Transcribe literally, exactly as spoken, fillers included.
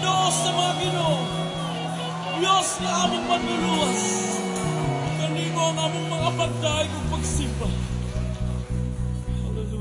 Ginoo sa mga Ginoo, Diyos na among manluluwas, kanimo ang among mga pagdaig ug pagsimba.